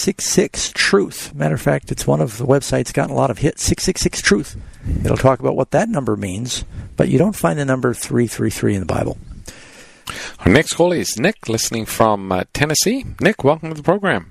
666-TRUTH. Matter of fact, it's one of the websites gotten a lot of hits, 666-TRUTH. It'll talk about what that number means, but you don't find the number 333 in the Bible. Our next call is Nick, listening from Tennessee. Nick, welcome to the program.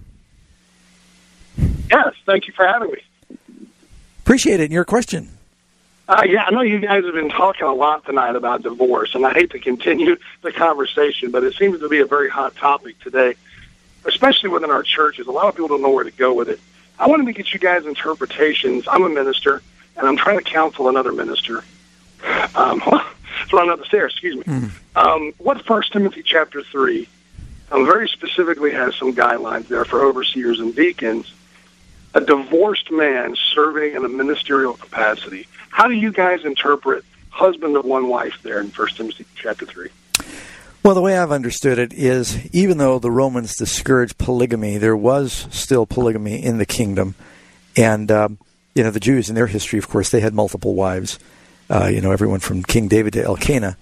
Yes, thank you for having me. Appreciate it. And your question? Yeah, I know you guys have been talking a lot tonight about divorce, and I hate to continue the conversation, but it seems to be a very hot topic today, especially within our churches. A lot of people don't know where to go with it. I wanted to get you guys' interpretations. I'm a minister, and I'm trying to counsel another minister. Run up the stairs, excuse me. What's 1 Timothy chapter 3? Very specifically has some guidelines there for overseers and deacons. A divorced man serving in a ministerial capacity. How do you guys interpret husband of one wife there in 1 Timothy chapter 3? Well, the way I've understood it is, even though the Romans discouraged polygamy, there was still polygamy in the kingdom. And, the Jews in their history, of course, they had multiple wives. Everyone from King David to Elkanah.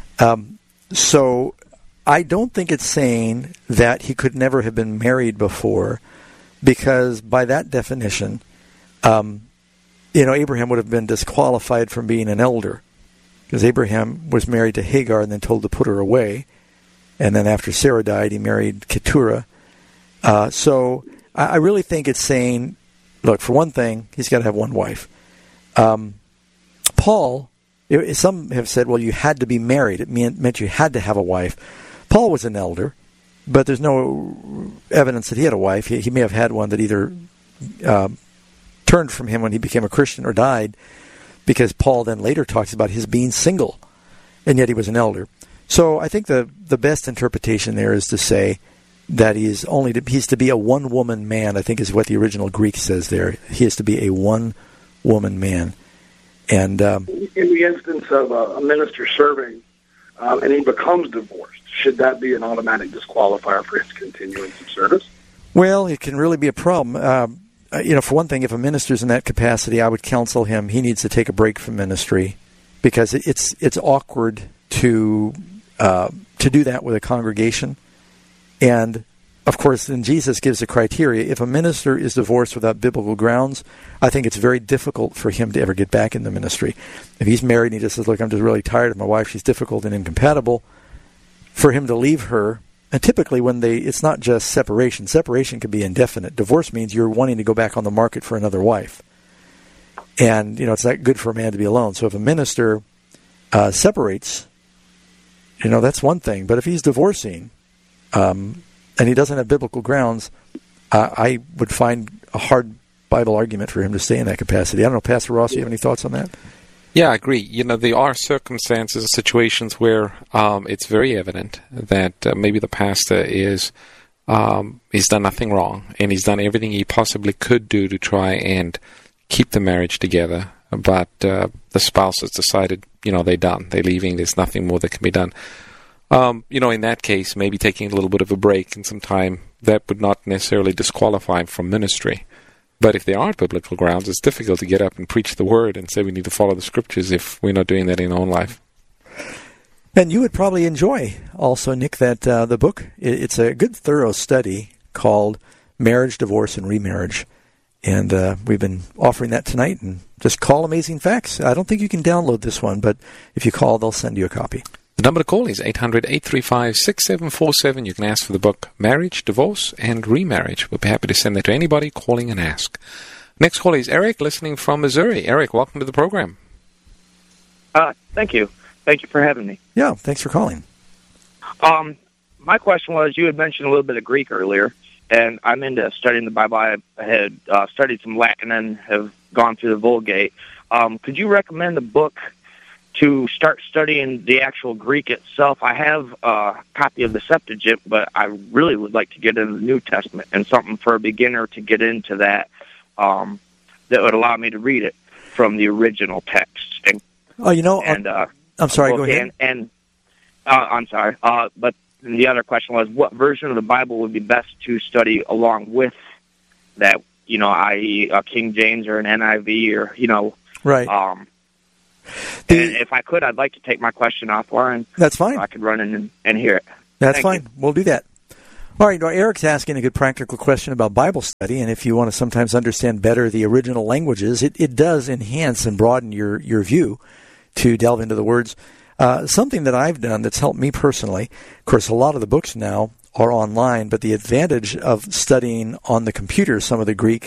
So I don't think it's saying that he could never have been married before, because by that definition, Abraham would have been disqualified from being an elder, because Abraham was married to Hagar and then told to put her away. And then after Sarah died, he married Keturah. So I really think it's saying, look, for one thing, he's got to have one wife. Paul, some have said, well, you had to be married. It meant you had to have a wife. Paul was an elder, but there's no evidence that he had a wife. He may have had one that either turned from him when he became a Christian or died, because Paul then later talks about his being single, and yet he was an elder. So I think the best interpretation there is to say that he's to be a one-woman man, I think is what the original Greek says there. He is to be a one-woman man. And in the instance of a minister serving and he becomes divorced, should that be an automatic disqualifier for his continuance of service? Well, it can really be a problem. For one thing, if a minister's in that capacity, I would counsel him. He needs to take a break from ministry, because it's awkward to do that with a congregation. And of course, then Jesus gives a criteria. If a minister is divorced without biblical grounds, I think it's very difficult for him to ever get back in the ministry. If he's married and he just says, look, I'm just really tired of my wife, she's difficult and incompatible, for him to leave her, and typically it's not just separation. Separation can be indefinite. Divorce means you're wanting to go back on the market for another wife. And, it's not good for a man to be alone. So if a minister separates, that's one thing. But if he's divorcing, and he doesn't have biblical grounds, I would find a hard Bible argument for him to stay in that capacity. I don't know, Pastor Ross, do you have any thoughts on that? Yeah, I agree. There are circumstances, situations where it's very evident that maybe the pastor he's done nothing wrong, and he's done everything he possibly could do to try and keep the marriage together, but the spouse has decided, they're done, they're leaving, there's nothing more that can be done. In that case, maybe taking a little bit of a break and some time, that would not necessarily disqualify him from ministry. But if there aren't biblical grounds, it's difficult to get up and preach the word and say we need to follow the scriptures if we're not doing that in our own life. And you would probably enjoy also, Nick, that the book, it's a good thorough study called Marriage, Divorce, and Remarriage. And we've been offering that tonight, and just call Amazing Facts. I don't think you can download this one, but if you call, they'll send you a copy. The number to call is 800-835-6747. You can ask for the book Marriage, Divorce, and Remarriage. We'll be happy to send that to anybody calling and ask. Next call is Eric, listening from Missouri. Eric, welcome to the program. Thank you. Thank you for having me. Yeah, thanks for calling. My question was, you had mentioned a little bit of Greek earlier, and I'm into studying the Bible. I had studied some Latin and have gone through the Vulgate. Could you recommend a book to start studying the actual Greek itself? I have a copy of the Septuagint, but I really would like to get into the New Testament, and something for a beginner to get into that that would allow me to read it from the original text. I'm sorry, go ahead. I'm sorry. But the other question was, what version of the Bible would be best to study along with that, i.e. a King James or an NIV or, Right. And if I could, I'd like to take my question offline. That's fine. So I could run in and hear it. That's fine. We'll do that. All right, now Eric's asking a good practical question about Bible study, and if you want to sometimes understand better the original languages, it does enhance and broaden your view to delve into the words. Something that I've done that's helped me personally, of course, a lot of the books now are online, but the advantage of studying on the computer some of the Greek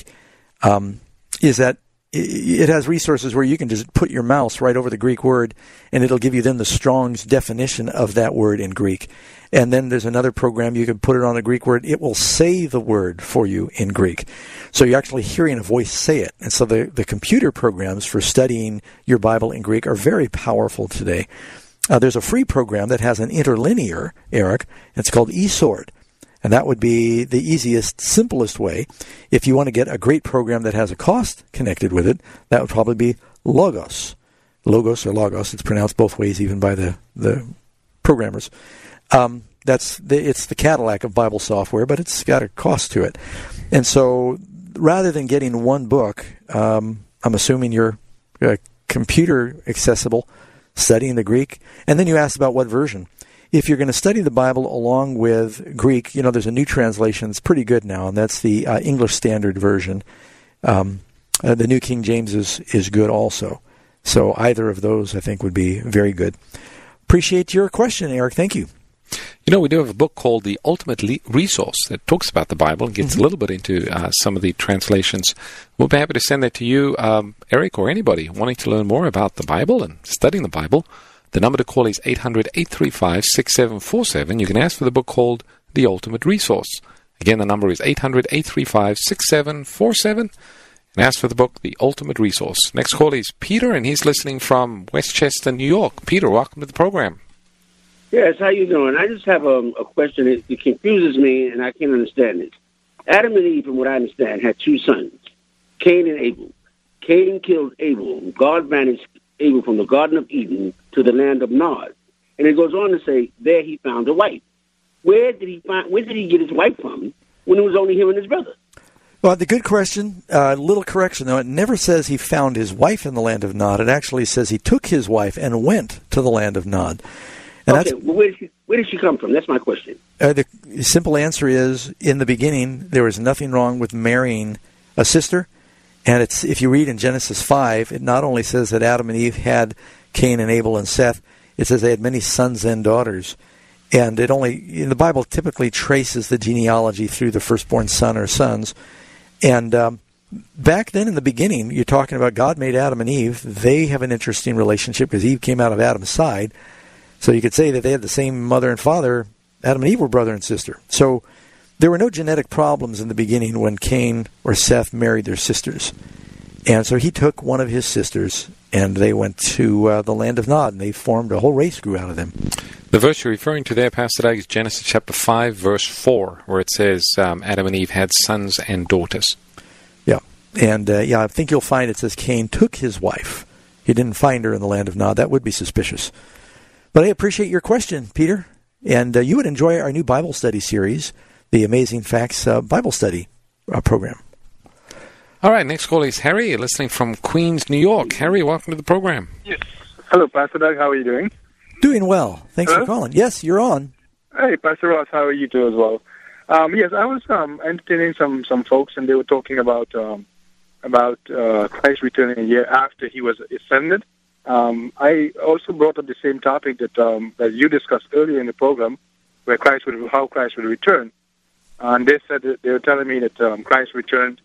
is that it has resources where you can just put your mouse right over the Greek word, and it'll give you then the Strong's definition of that word in Greek. And then there's another program you can put it on a Greek word. It will say the word for you in Greek. So you're actually hearing a voice say it. And so the computer programs for studying your Bible in Greek are very powerful today. There's a free program that has an interlinear, Eric. It's called eSword. And that would be the easiest, simplest way. If you want to get a great program that has a cost connected with it, that would probably be Logos. Logos or Logos. It's pronounced both ways, even by the programmers. It's the Cadillac of Bible software, but it's got a cost to it. And so rather than getting one book, I'm assuming you're computer accessible, studying the Greek. And then you asked about what version. If you're going to study the Bible along with Greek, there's a new translation that's pretty good now, and that's the English Standard Version. The New King James is good also. So either of those, I think, would be very good. Appreciate your question, Eric. Thank you. We do have a book called The Ultimate Resource that talks about the Bible and gets a little bit into some of the translations. We'll be happy to send that to you, Eric, or anybody wanting to learn more about the Bible and studying the Bible. The number to call is 800-835-6747. You can ask for the book called The Ultimate Resource. Again, the number is 800-835-6747. And ask for the book, The Ultimate Resource. Next call is Peter, and he's listening from Westchester, New York. Peter, welcome to the program. Yes, how you doing? I just have a question. It confuses me, and I can't understand it. Adam and Eve, from what I understand, had two sons, Cain and Abel. Cain killed Abel. God banished Abel from the Garden of Eden to the land of Nod. And it goes on to say, there he found a wife. Where did he get his wife from when it was only him and his brother? Well, the good question. Little correction, though. It never says he found his wife in the land of Nod. It actually says he took his wife and went to the land of Nod. And okay, well, where did she come from? That's my question. The simple answer is, in the beginning, there was nothing wrong with marrying a sister. And if you read in Genesis 5, it not only says that Adam and Eve had Cain and Abel and Seth, it says they had many sons and daughters. And the Bible typically traces the genealogy through the firstborn son or sons. And back then in the beginning, you're talking about God made Adam and Eve. They have an interesting relationship because Eve came out of Adam's side. So you could say that they had the same mother and father. Adam and Eve were brother and sister. So there were no genetic problems in the beginning when Cain or Seth married their sisters. And so he took one of his sisters, and they went to the land of Nod, and they formed a whole race grew out of them. The verse you're referring to there, Pastor Doug, is Genesis chapter 5, verse 4, where it says Adam and Eve had sons and daughters. Yeah. And, I think you'll find it says Cain took his wife. He didn't find her in the land of Nod. That would be suspicious. But I appreciate your question, Peter. And you would enjoy our new Bible study series, the Amazing Facts Bible Study program. All right, next call is Harry, listening from Queens, New York. Harry, welcome to the program. Yes. Hello, Pastor Doug. How are you doing? Doing well. Thanks for calling. Yes, you're on. Hey, Pastor Ross. How are you too as well? Yes, I was entertaining some folks, and they were talking about Christ returning a year after he was ascended. I also brought up the same topic that you discussed earlier in the program, how Christ would return. And they said that they were telling me that Christ returned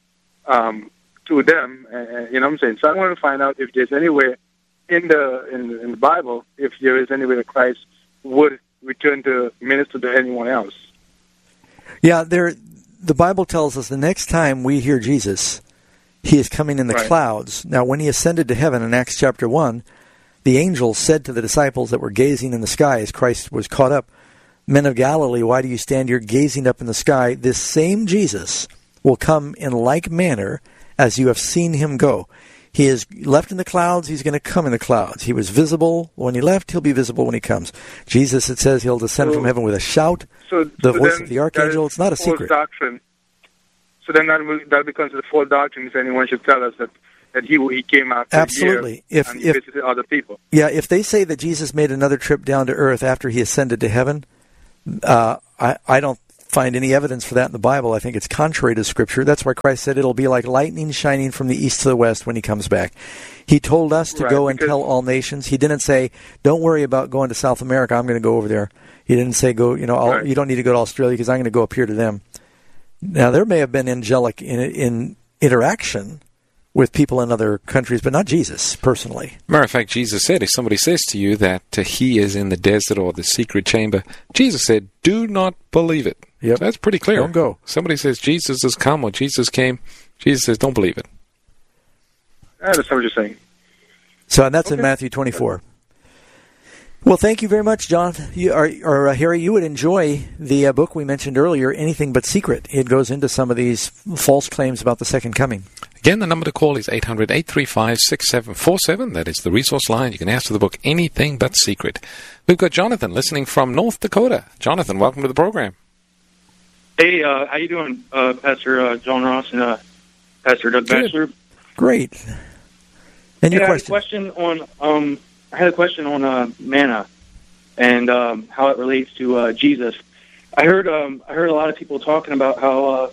to them. You know what I'm saying? So I want to find out if there's anywhere in the Bible, if there is anywhere that Christ would return to minister to anyone else. Yeah, the Bible tells us the next time we hear Jesus, he is coming in the clouds. Now, when he ascended to heaven in Acts chapter 1, the angel said to the disciples that were gazing in the sky as Christ was caught up, "Men of Galilee, why do you stand here gazing up in the sky? This same Jesus will come in like manner as you have seen him go." He is left in the clouds. He's going to come in the clouds. He was visible when he left. He'll be visible when he comes. Jesus, it says, he'll descend from heaven with a shout, the voice of the archangel. It's not a secret. Doctrine. So then that becomes the false doctrine if anyone should tell us that he came after Absolutely. a year and visited other people. Yeah, if they say that Jesus made another trip down to earth after he ascended to heaven, I don't find any evidence for that in the Bible. I think it's contrary to Scripture. That's why Christ said it'll be like lightning shining from the east to the west when he comes back. He told us to go and tell all nations. He didn't say, don't worry about going to South America. I'm going to go over there. He didn't say, you don't need to go to Australia because I'm going to go up here to them. Now, there may have been angelic in interaction with people in other countries, but not Jesus personally. Matter of fact, Jesus said, if somebody says to you that he is in the desert or the secret chamber, Jesus said, do not believe it. Yep. So that's pretty clear. Don't go. Somebody says Jesus has come or Jesus came, Jesus says, don't believe it. I understand what you're saying. So and that's in Matthew 24. Well, thank you very much, John. Harry, you would enjoy the book we mentioned earlier, Anything But Secret. It goes into some of these false claims about the second coming. Again, the number to call is 800-835-6747. That is the resource line. You can ask for the book Anything But Secret. We've got Jonathan listening from North Dakota. Jonathan, welcome to the program. Hey, how you doing, Pastor John Ross and Pastor Doug Batchelor? Great. And your question? I had a question on manna and how it relates to Jesus. I heard a lot of people talking about how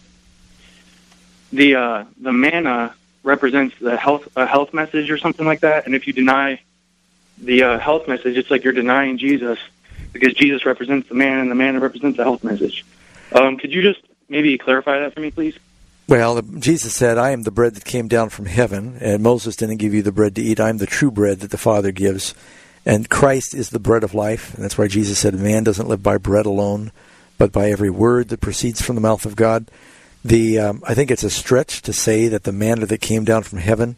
the manna represents the health message or something like that, and if you deny the health message, it's like you're denying Jesus because Jesus represents the manna and the manna represents the health message. Could you just maybe clarify that for me, please? Well, Jesus said, I am the bread that came down from heaven, and Moses didn't give you the bread to eat. I am the true bread that the Father gives, and Christ is the bread of life, and that's why Jesus said, man doesn't live by bread alone, but by every word that proceeds from the mouth of God. I think it's a stretch to say that the manna that came down from heaven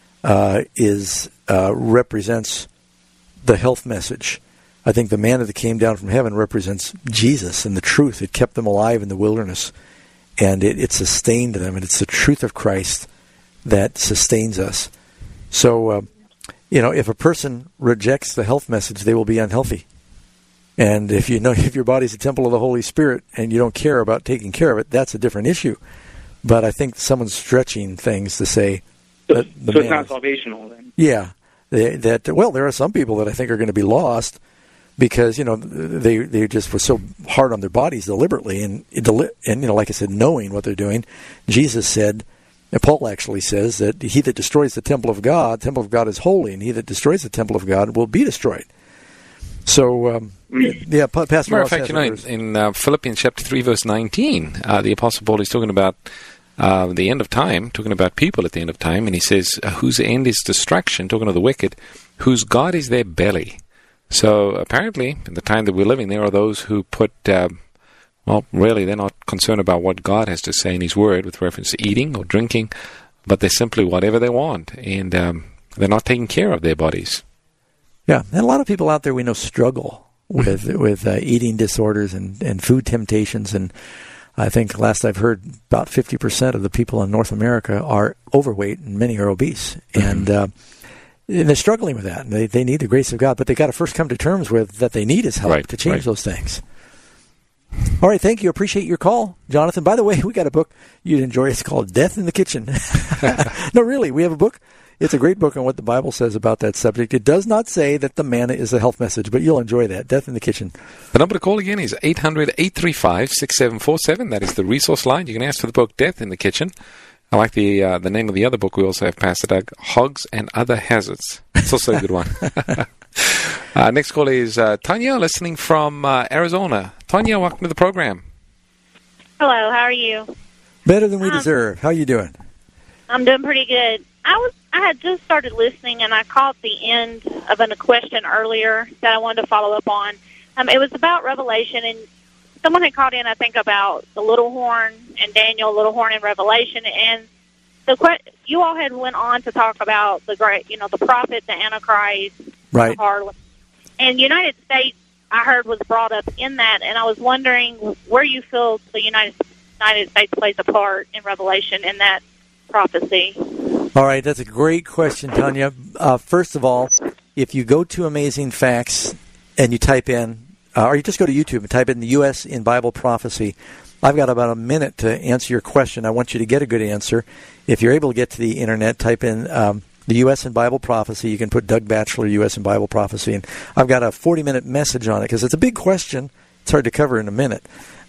represents the health message. I think the manna that came down from heaven represents Jesus and the truth. It kept them alive in the wilderness. And it sustained them, and it's the truth of Christ that sustains us. So, if a person rejects the health message, they will be unhealthy. And if your body's a temple of the Holy Spirit and you don't care about taking care of it, that's a different issue. But I think someone's stretching things to say that so it's not salvational then. Yeah, there are some people that I think are going to be lost. Because they just were so hard on their bodies deliberately, and like I said, knowing what they're doing. Jesus said, and Paul actually says that he that destroys the temple of God is holy, and he that destroys the temple of God will be destroyed. So, Pastor Ross. Matter of fact, in Philippians chapter 3, verse 19, the Apostle Paul is talking about the end of time, talking about people at the end of time, and he says, whose end is destruction, talking of the wicked, whose God is their belly. So apparently, in the time that we're living, there are those who put, really they're not concerned about what God has to say in His Word with reference to eating or drinking, but they're simply whatever they want, and they're not taking care of their bodies. Yeah, and a lot of people out there we know struggle with eating disorders and food temptations, and I think last I've heard about 50% of the people in North America are overweight, and many are obese, and they're struggling with that. And they need the grace of God, but they got to first come to terms with that they need His help to change those things. All right, thank you. Appreciate your call, Jonathan. By the way, we got a book you'd enjoy. It's called Death in the Kitchen. No, really, we have a book. It's a great book on what the Bible says about that subject. It does not say that the manna is a health message, but you'll enjoy that. Death in the Kitchen. The number to call again is 800-835-6747. That is the resource line. You can ask for the book Death in the Kitchen. I like the name of the other book we also have, Pastor Doug, Hogs and Other Hazards. It's also a good one. Next call is Tanya, listening from Arizona. Tanya, welcome to the program. Hello, how are you? Better than we deserve. How are you doing? I'm doing pretty good. I had just started listening, and I caught the end of a question earlier that I wanted to follow up on. It was about Revelation, and someone had called in, I think, about the little horn and Daniel, little horn in Revelation, and you all had went on to talk about the great, the prophet, the Antichrist, right, the harlot. And the United States, I heard, was brought up in that, and I was wondering where you feel the United States plays a part in Revelation in that prophecy. All right, that's a great question, Tanya. First of all, if you go to Amazing Facts and you type in, or you just go to YouTube and type in the U.S. in Bible prophecy, I've got about a minute to answer your question. I want you to get a good answer. If you're able to get to the Internet, type in the U.S. in Bible prophecy. You can put Doug Batchelor, U.S. in Bible prophecy, and I've got a 40-minute message on it because it's a big question. It's hard to cover in a minute.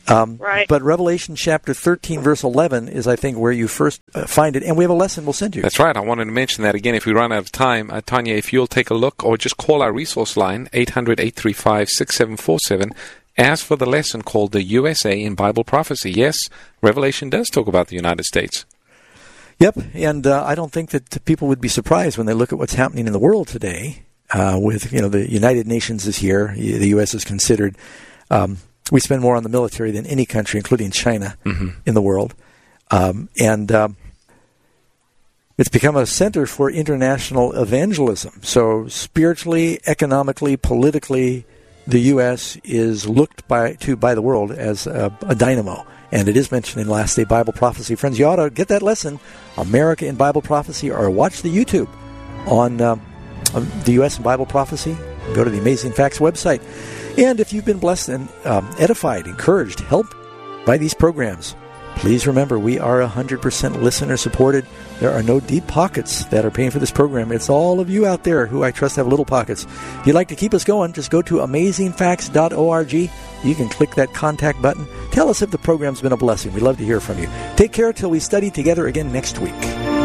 Right. But Revelation chapter 13, verse 11 is, I think, where you first find it. And we have a lesson we'll send you. That's right. I wanted to mention that again if we run out of time. Tanya, if you'll take a look or just call our resource line, 800-835-6747, ask for the lesson called The USA in Bible Prophecy. Yes, Revelation does talk about the United States. Yep, and I don't think that people would be surprised when they look at what's happening in the world today. With the United Nations is here, the U.S. is considered. We spend more on the military than any country, including China, in the world, and it's become a center for international evangelism. So spiritually, economically, politically, the U.S. is looked by the world as a dynamo. And it is mentioned in Last Day Bible Prophecy. Friends, you ought to get that lesson, America in Bible Prophecy, or watch the YouTube on the U.S. in Bible Prophecy. Go to the Amazing Facts website. And if you've been blessed and edified, encouraged, helped by these programs, please remember we are 100% listener-supported. There are no deep pockets that are paying for this program. It's all of you out there who I trust have little pockets. If you'd like to keep us going, just go to amazingfacts.org. You can click that contact button. Tell us if the program's been a blessing. We'd love to hear from you. Take care till we study together again next week.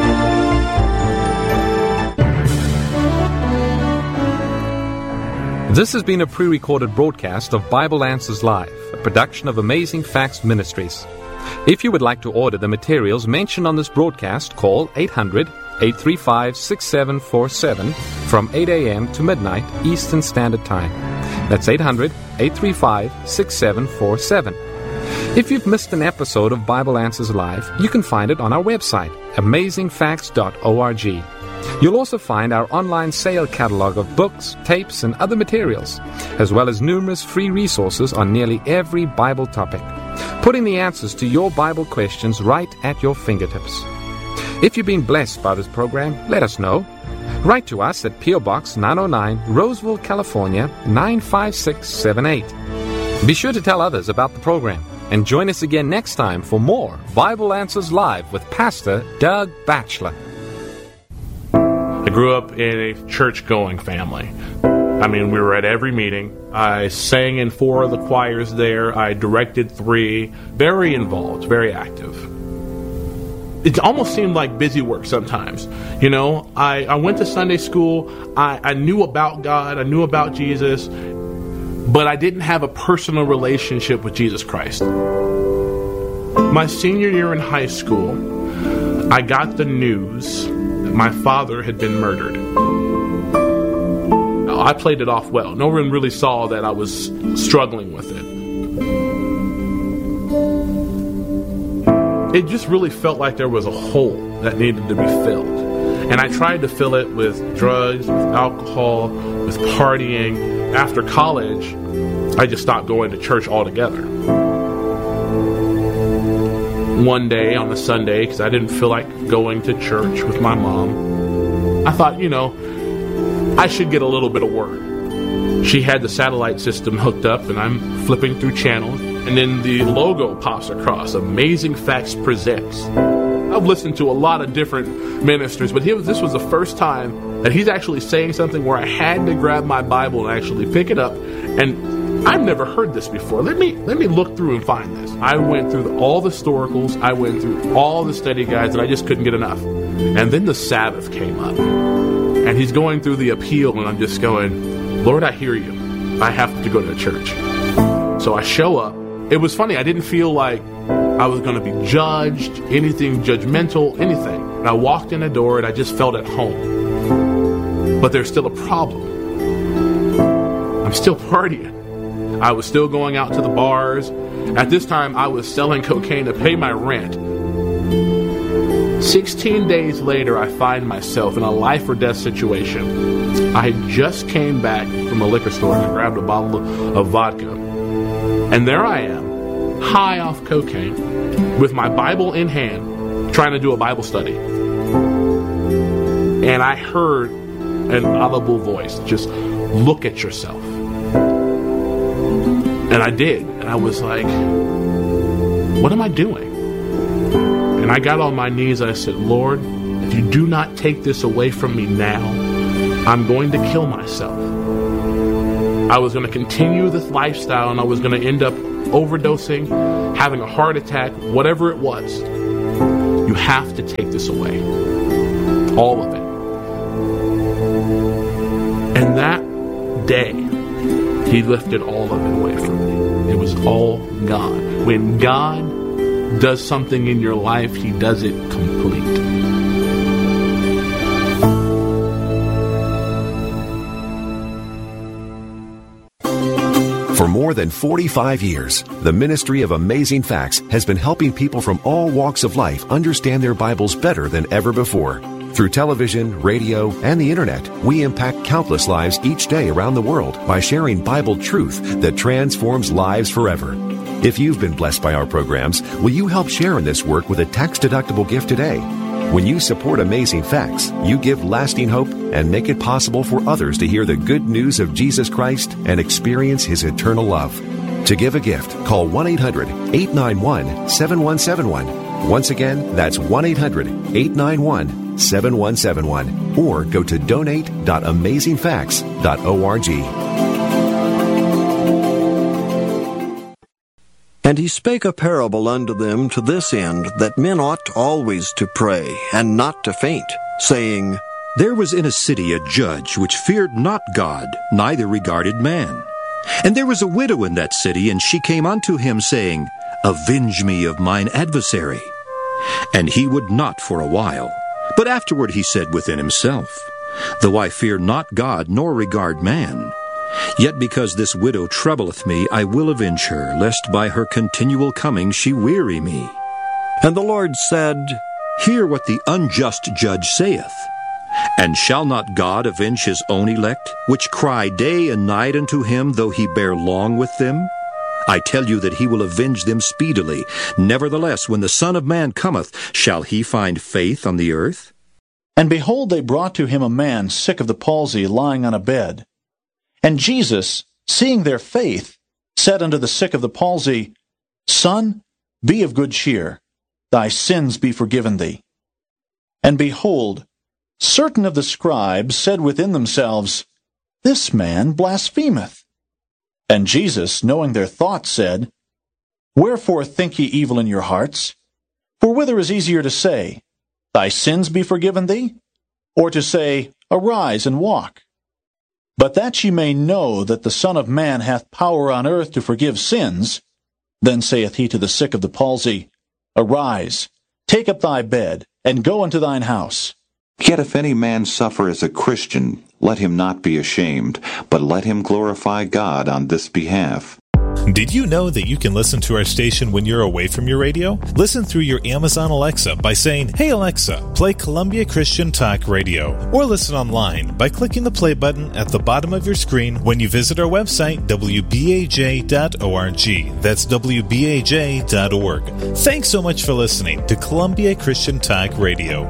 This has been a pre-recorded broadcast of Bible Answers Live, a production of Amazing Facts Ministries. If you would like to order the materials mentioned on this broadcast, call 800-835-6747 from 8 a.m. to midnight Eastern Standard Time. That's 800-835-6747. If you've missed an episode of Bible Answers Live, you can find it on our website, amazingfacts.org. You'll also find our online sale catalog of books, tapes, and other materials, as well as numerous free resources on nearly every Bible topic, putting the answers to your Bible questions right at your fingertips. If you've been blessed by this program, let us know. Write to us at P.O. Box 909, Roseville, California, 95678. Be sure to tell others about the program, and join us again next time for more Bible Answers Live with Pastor Doug Batchelor. I grew up in a church-going family. I mean, we were at every meeting. I sang in 4 of the choirs there. I directed 3. Very involved, very active. It almost seemed like busy work sometimes. You know, I went to Sunday school. I knew about God. I knew about Jesus. But I didn't have a personal relationship with Jesus Christ. My senior year in high school, I got the news that my father had been murdered. I played it off well. No one really saw that I was struggling with it. It just really felt like there was a hole that needed to be filled. And I tried to fill it with drugs, with alcohol, with partying. After college, I just stopped going to church altogether. One day on a Sunday, because I didn't feel like going to church with my mom, I thought, I should get a little bit of word. She had the satellite system hooked up, and I'm flipping through channels, and then the logo pops across, Amazing Facts Presents. I've listened to a lot of different ministers, but this was the first time that he's actually saying something where I had to grab my Bible and actually pick it up, and I've never heard this before. Let me look through and find this. I went through all the historicals, I went through all the study guides, and I just couldn't get enough. And then the Sabbath came up. And he's going through the appeal, and I'm just going, Lord, I hear you. I have to go to church. So I show up. It was funny. I didn't feel like I was going to be judged, anything judgmental, anything. And I walked in the door, and I just felt at home. But there's still a problem. I'm still partying. I was still going out to the bars. At this time, I was selling cocaine to pay my rent. 16 days later, I find myself in a life or death situation. I just came back from a liquor store and I grabbed a bottle of vodka. And there I am, high off cocaine, with my Bible in hand, trying to do a Bible study. And I heard an audible voice, just look at yourself. And I did. And I was like, what am I doing? And I got on my knees and I said, Lord, if you do not take this away from me now, I'm going to kill myself. I was going to continue this lifestyle and I was going to end up overdosing, having a heart attack, whatever it was. You have to take this away. All of it. And that day, he lifted all of it away from me. It was all God. When God does something in your life, he does it complete. For more than 45 years, the Ministry of Amazing Facts has been helping people from all walks of life understand their Bibles better than ever before. Through television, radio, and the internet, we impact countless lives each day around the world by sharing Bible truth that transforms lives forever. If you've been blessed by our programs, will you help share in this work with a tax-deductible gift today? When you support Amazing Facts, you give lasting hope and make it possible for others to hear the good news of Jesus Christ and experience His eternal love. To give a gift, call 1-800-891-7171. Once again, that's 1-800-891-7171. Or go to donate.amazingfacts.org. And he spake a parable unto them to this end, that men ought always to pray, and not to faint, saying, There was in a city a judge which feared not God, neither regarded man. And there was a widow in that city, and she came unto him, saying, Avenge me of mine adversary. And he would not for a while. But afterward he said within himself, Though I fear not God, nor regard man, yet because this widow troubleth me, I will avenge her, lest by her continual coming she weary me. And the Lord said, Hear what the unjust judge saith. And shall not God avenge his own elect, which cry day and night unto him, though he bear long with them? I tell you that he will avenge them speedily. Nevertheless, when the Son of Man cometh, shall he find faith on the earth? And behold, they brought to him a man sick of the palsy, lying on a bed. And Jesus, seeing their faith, said unto the sick of the palsy, Son, be of good cheer, thy sins be forgiven thee. And behold, certain of the scribes said within themselves, This man blasphemeth. And Jesus, knowing their thoughts, said, Wherefore think ye evil in your hearts? For whither is easier to say, Thy sins be forgiven thee? Or to say, Arise and walk? But that ye may know that the Son of Man hath power on earth to forgive sins, then saith he to the sick of the palsy, Arise, take up thy bed, and go into thine house. Yet if any man suffer as a Christian, let him not be ashamed, but let him glorify God on this behalf. Did you know that you can listen to our station when you're away from your radio? Listen through your Amazon Alexa by saying, Hey Alexa, play Columbia Christian Talk Radio. Or listen online by clicking the play button at the bottom of your screen when you visit our website, wbaj.org. That's wbaj.org. Thanks so much for listening to Columbia Christian Talk Radio.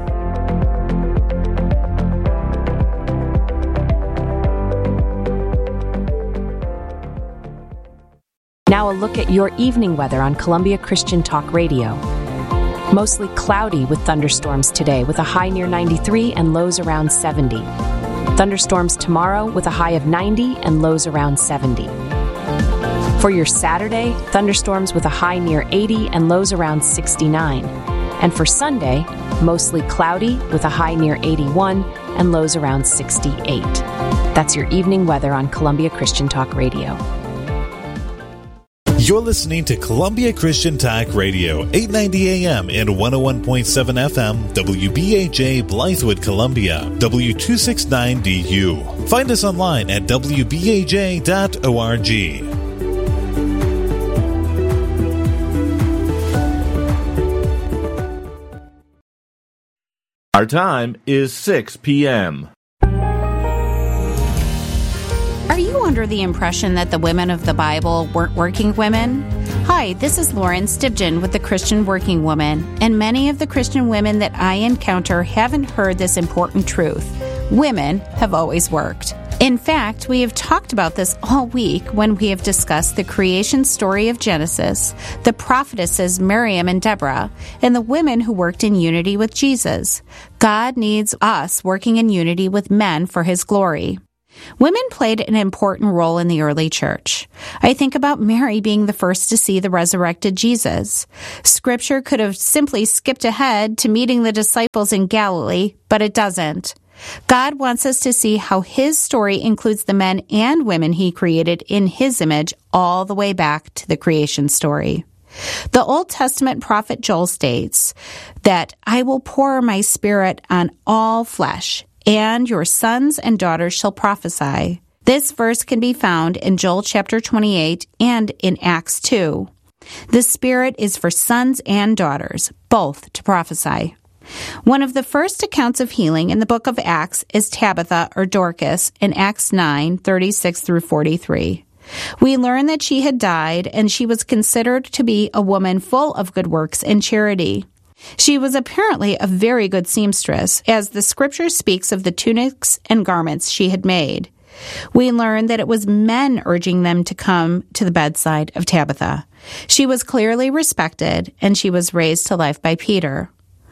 Now a look at your evening weather on Columbia Christian Talk Radio. Mostly cloudy with thunderstorms today, with a high near 93 and lows around 70. Thunderstorms tomorrow with a high of 90 and lows around 70. For your Saturday, thunderstorms with a high near 80 and lows around 69. And for Sunday, mostly cloudy with a high near 81 and lows around 68. That's your evening weather on Columbia Christian Talk Radio. You're listening to Columbia Christian Talk Radio, 890 AM and 101.7 FM, WBAJ Blythewood, Columbia, W269DU. Find us online at WBAJ.org. Our time is 6 p.m. Are you under the impression that the women of the Bible weren't working women? Hi, this is Lauren Stibgen with the Christian Working Woman, and many of the Christian women that I encounter haven't heard this important truth. Women have always worked. In fact, we have talked about this all week when we have discussed the creation story of Genesis, the prophetesses Miriam and Deborah, and the women who worked in unity with Jesus. God needs us working in unity with men for His glory. Women played an important role in the early church. I think about Mary being the first to see the resurrected Jesus. Scripture could have simply skipped ahead to meeting the disciples in Galilee, but it doesn't. God wants us to see how His story includes the men and women He created in His image all the way back to the creation story. The Old Testament prophet Joel states that I will pour my Spirit on all flesh, and your sons and daughters shall prophesy. This verse can be found in Joel chapter 28 and in Acts 2. The Spirit is for sons and daughters, both to prophesy. One of the first accounts of healing in the book of Acts is Tabitha or Dorcas in Acts 9:36 through 43. We learn that she had died and she was considered to be a woman full of good works and charity. She was apparently a very good seamstress, as the scripture speaks of the tunics and garments she had made. We learn that it was men urging them to come to the bedside of Tabitha. She was clearly respected, and she was raised to life by Peter.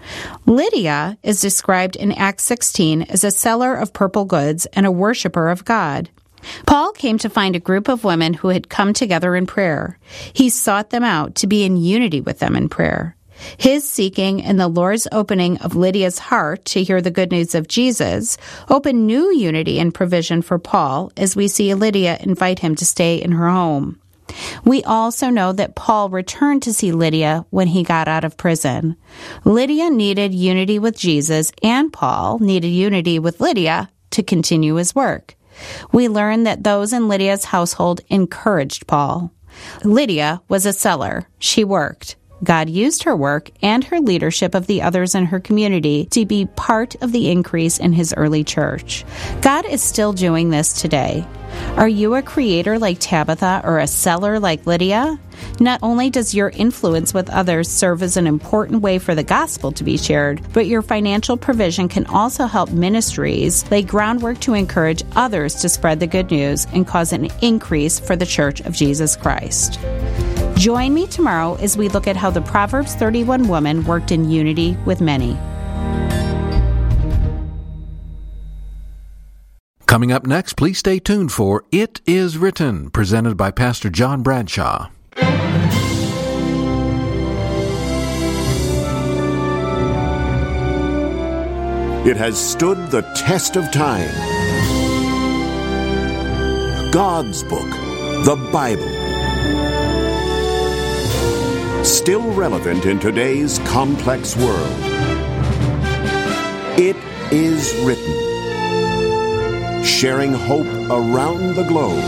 Lydia is described in Acts 16 as a seller of purple goods and a worshiper of God. Paul came to find a group of women who had come together in prayer. He sought them out to be in unity with them in prayer. His seeking and the Lord's opening of Lydia's heart to hear the good news of Jesus opened new unity and provision for Paul, as we see Lydia invite him to stay in her home. We also know that Paul returned to see Lydia when he got out of prison. Lydia needed unity with Jesus, and Paul needed unity with Lydia to continue his work. We learn that those in Lydia's household encouraged Paul. Lydia was a seller. She worked. God used her work and her leadership of the others in her community to be part of the increase in His early church. God is still doing this today. Are you a creator like Tabitha or a seller like Lydia? Not only does your influence with others serve as an important way for the gospel to be shared, but your financial provision can also help ministries lay groundwork to encourage others to spread the good news and cause an increase for the Church of Jesus Christ. Join me tomorrow as we look at how the Proverbs 31 woman worked in unity with many. Coming up next, please stay tuned for It Is Written, presented by Pastor John Bradshaw. It has stood the test of time. God's book, the Bible. Still relevant in today's complex world. It is written. Sharing hope around the globe.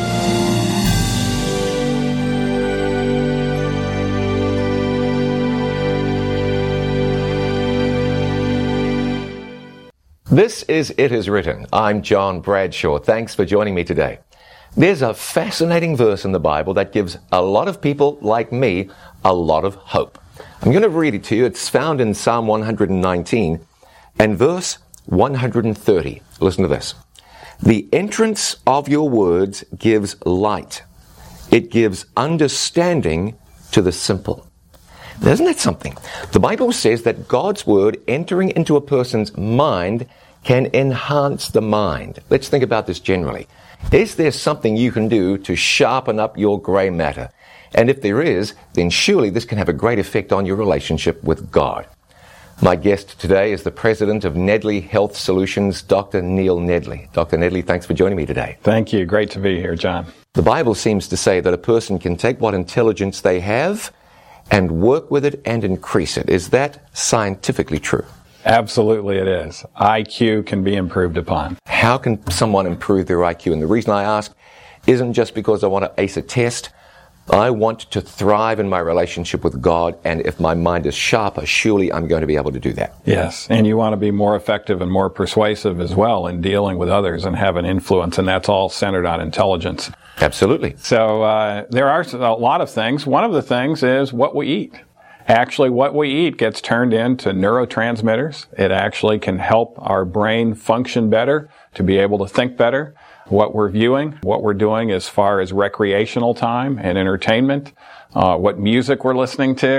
This is It Is Written. I'm John Bradshaw. Thanks for joining me today. There's a fascinating verse in the Bible that gives a lot of people like me a lot of hope. I'm going to read it to you. It's found in Psalm 119 and verse 130. Listen to this. The entrance of your words gives light. It gives understanding to the simple. Now, isn't that something? The Bible says that God's word entering into a person's mind can enhance the mind. Let's think about this generally. Is there something you can do to sharpen up your gray matter? And if there is, then surely this can have a great effect on your relationship with God. My guest today is the president of Nedley Health Solutions, Dr. Neil Nedley. Dr. Nedley, thanks for joining me today. Thank you. Great to be here, John. The Bible seems to say that a person can take what intelligence they have and work with it and increase it. Is that scientifically true? Absolutely it is. IQ can be improved upon. How can someone improve their IQ? And the reason I ask isn't just because I want to ace a test. I want to thrive in my relationship with God, and if my mind is sharper, surely I'm going to be able to do that. Yes, and you want to be more effective and more persuasive as well in dealing with others and have an influence, and that's all centered on intelligence. Absolutely. So there are a lot of things. One of the things is what we eat. Actually, what we eat gets turned into neurotransmitters. It actually can help our brain function better, to be able to think better. What we're viewing, what we're doing as far as recreational time and entertainment, what music we're listening to.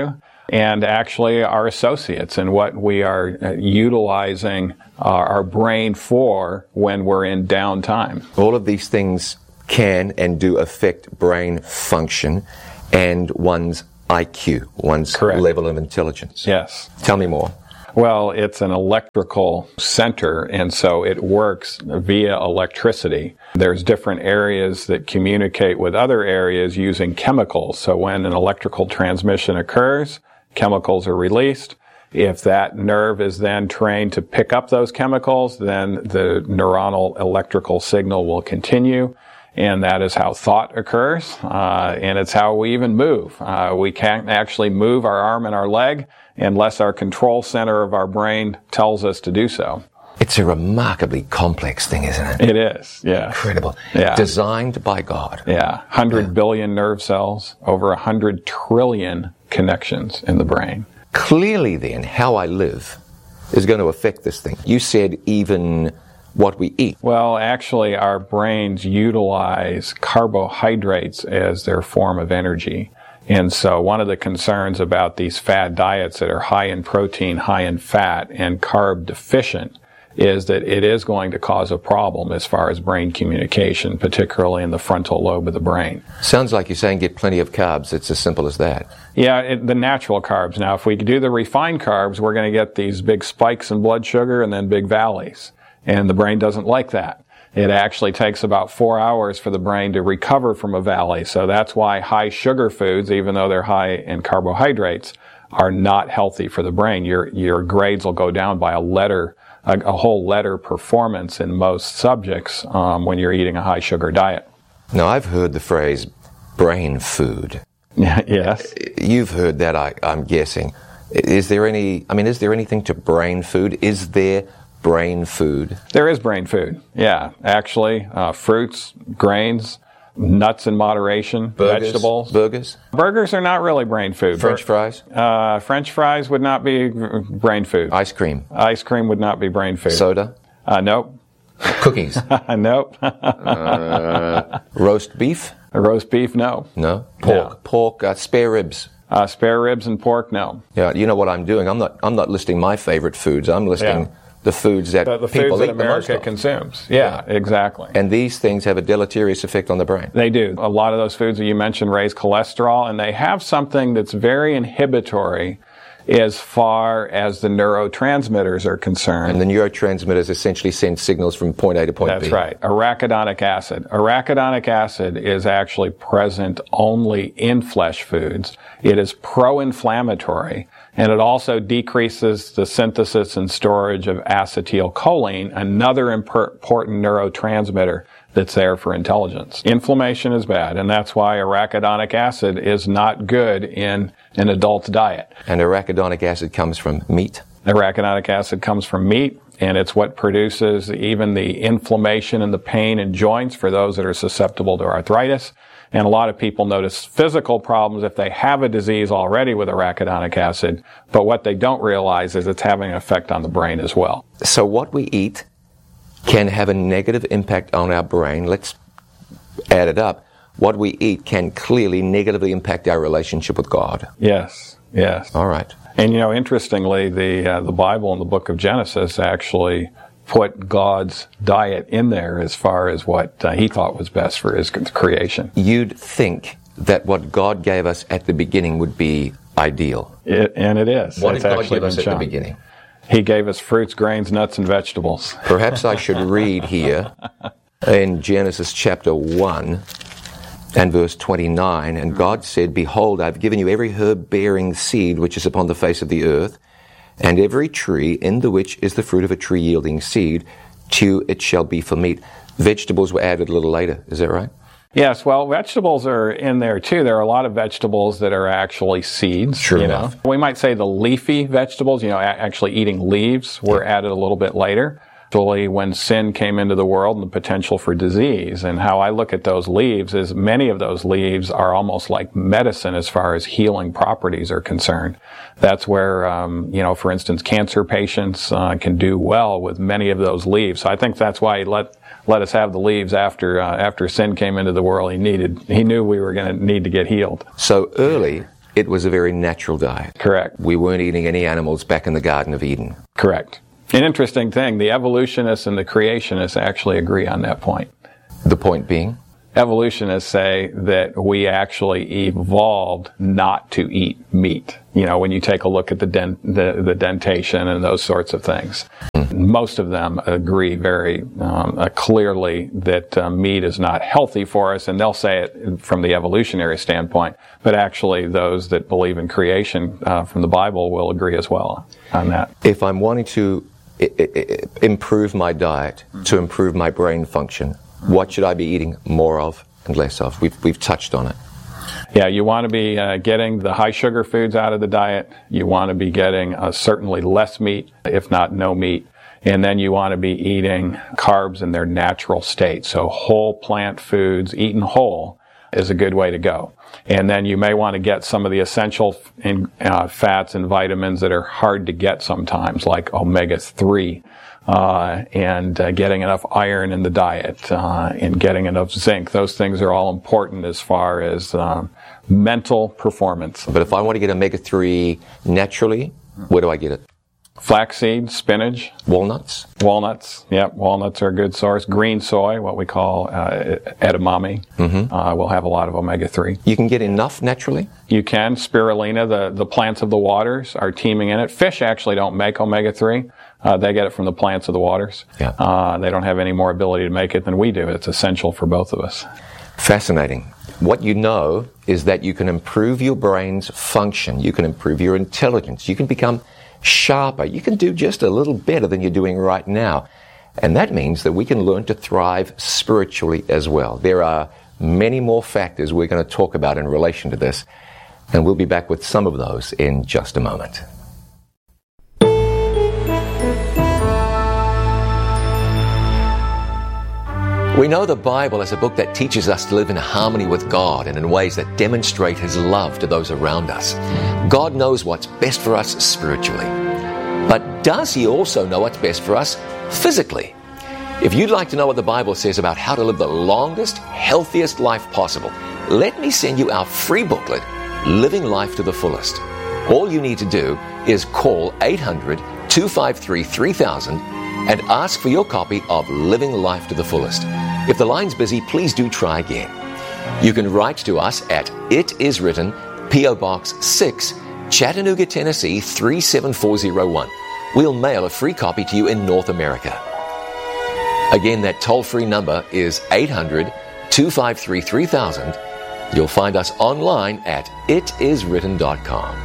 and actually our associates and what we are utilizing our brain for when we're in downtime. All of these things can and do affect brain function and one's IQ, one's level of intelligence. Yes. Tell me more. Well, it's an electrical center, and so it works via electricity. There's different areas that communicate with other areas using chemicals. So when an electrical transmission occurs, chemicals are released. If that nerve is then trained to pick up those chemicals, then the neuronal electrical signal will continue. And that is how thought occurs, and it's how we even move. We can't actually move our arm and our leg unless our control center of our brain tells us to do so. It's a remarkably complex thing, isn't it? It is, yeah. Incredible. Yeah. Designed by God. Yeah, 100 billion nerve cells, over 100 trillion connections in the brain. Clearly, then, how I live is going to affect this thing. You said even what we eat. Well, actually, our brains utilize carbohydrates as their form of energy. And so one of the concerns about these fad diets that are high in protein, high in fat, and carb deficient is that it is going to cause a problem as far as brain communication, particularly in the frontal lobe of the brain. Sounds like you're saying get plenty of carbs. It's as simple as that. Yeah, the natural carbs. Now, if we do the refined carbs, we're going to get these big spikes in blood sugar and then big valleys. And the brain doesn't like that. It actually takes about 4 hours for the brain to recover from a valley. So that's why high sugar foods, even though they're high in carbohydrates, are not healthy for the brain. Your grades will go down by a whole letter performance in most subjects when you're eating a high sugar diet. Now, I've heard the phrase brain food. Yes. You've heard that, I'm guessing. Is there anything to brain food? Is there brain food? There is brain food, yeah. Actually, fruits, grains, nuts in moderation, vegetables. Burgers? Burgers are not really brain food. French fries? French fries would not be brain food. Ice cream? Ice cream would not be brain food. Soda? Nope. Cookies? Nope. Roast beef? Roast beef, no. No? Pork? No. Pork, spare ribs? Spare ribs and pork, no. Yeah, you know what I'm doing? I'm not listing my favorite foods. I'm listing the foods that the people foods eat that America the most consumes. Yeah, exactly. And these things have a deleterious effect on the brain. They do. A lot of those foods that you mentioned raise cholesterol, and they have something that's very inhibitory as far as the neurotransmitters are concerned. And the neurotransmitters essentially send signals from point A to point B. That's right. Arachidonic acid. Arachidonic acid is actually present only in flesh foods. It is pro-inflammatory, and it also decreases the synthesis and storage of acetylcholine, another important neurotransmitter that's there for intelligence. Inflammation is bad, and that's why arachidonic acid is not good in an adult's diet. And arachidonic acid comes from meat? Arachidonic acid comes from meat, and it's what produces even the inflammation and the pain in joints for those that are susceptible to arthritis. And a lot of people notice physical problems if they have a disease already with arachidonic acid, but what they don't realize is it's having an effect on the brain as well. So what we eat can have a negative impact on our brain. Let's add it up. What we eat can clearly negatively impact our relationship with God. Yes, yes. All right. And interestingly, the Bible in the book of Genesis actually put God's diet in there as far as what he thought was best for his creation. You'd think that what God gave us at the beginning would be ideal. And it is. What did God give us at the beginning? He gave us fruits, grains, nuts, and vegetables. Perhaps I should read here in Genesis chapter 1 and verse 29, and God said, "Behold, I have given you every herb bearing seed which is upon the face of the earth, and every tree in the which is the fruit of a tree yielding seed, to you it shall be for meat." Vegetables were added a little later, is that right? Yes, well, vegetables are in there too. There are a lot of vegetables that are actually seeds. Sure enough. We might say the leafy vegetables, actually eating leaves, were added a little bit later. Actually, when sin came into the world and the potential for disease, and how I look at those leaves is many of those leaves are almost like medicine as far as healing properties are concerned. That's where, for instance, cancer patients can do well with many of those leaves. So I think that's why he let us have the leaves after sin came into the world. He knew we were going to need to get healed. So early it was a very natural diet. Correct. We weren't eating any animals back in the Garden of Eden. Correct. An interesting thing, the evolutionists and the creationists actually agree on that point. The point being? Evolutionists say that we actually evolved not to eat meat. You know, when you take a look at the dentation and those sorts of things. Most of them agree very clearly that meat is not healthy for us, and they'll say it from the evolutionary standpoint, but actually those that believe in creation from the Bible will agree as well on that. If I'm wanting to improve my diet, to improve my brain function, what should I be eating more of and less of? We've touched on it. Yeah, you want to be getting the high sugar foods out of the diet. You want to be getting certainly less meat, if not no meat. And then you want to be eating carbs in their natural state. So whole plant foods, eaten whole, is a good way to go. And then you may want to get some of the essential fats and vitamins that are hard to get sometimes, like omega-3. And getting enough iron in the diet, and getting enough zinc. Those things are all important as far as mental performance. But if I want to get omega-3 naturally, where do I get it? Flaxseed, spinach. Walnuts? Walnuts, yep. Walnuts are a good source. Green soy, what we call edamame, will have a lot of omega-3. You can get enough naturally? You can. Spirulina, the plants of the waters are teeming in it. Fish actually don't make omega-3. They get it from the plants of the waters. Yeah. They don't have any more ability to make it than we do. It's essential for both of us. Fascinating. What you know is that you can improve your brain's function. You can improve your intelligence. You can become sharper. You can do just a little better than you're doing right now. And that means that we can learn to thrive spiritually as well. There are many more factors we're going to talk about in relation to this, and we'll be back with some of those in just a moment. We know the Bible as a book that teaches us to live in harmony with God and in ways that demonstrate His love to those around us. God knows what's best for us spiritually. But does He also know what's best for us physically? If you'd like to know what the Bible says about how to live the longest, healthiest life possible, let me send you our free booklet, Living Life to the Fullest. All you need to do is call 800-253-3000 and ask for your copy of Living Life to the Fullest. If the line's busy, please do try again. You can write to us at It Is Written, P.O. Box 6, Chattanooga, Tennessee 37401. We'll mail a free copy to you in North America. Again, that toll-free number is 800-253-3000. You'll find us online at itiswritten.com.